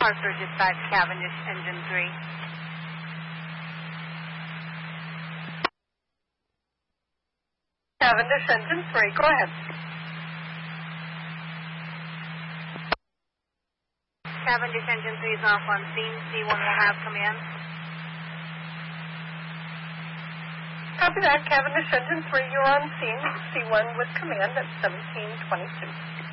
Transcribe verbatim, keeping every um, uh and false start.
Arthur, dispatch Cavendish, engine three. Cavendish, engine three, go ahead. Cavendish, engine three is off on scene. C one will have command. Copy that. Cavendish, engine three, you're on scene. C one with command at seventeen twenty-two.